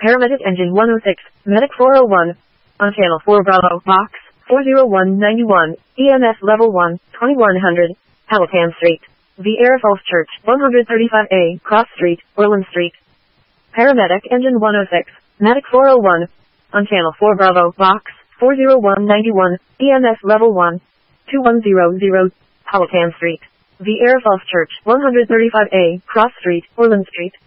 Paramedic Engine 106, Medic 401. On Channel 4 Bravo, Box 40191, EMS Level 1, 2100, Powhatan Street. The Air Falls Church, 135A, Cross Street, Orland Street. Paramedic Engine 106, Medic 401. On Channel 4 Bravo, Box 40191, EMS Level 1, 2100, Powhatan Street. The Air Falls Church, 135A, Cross Street, Orland Street.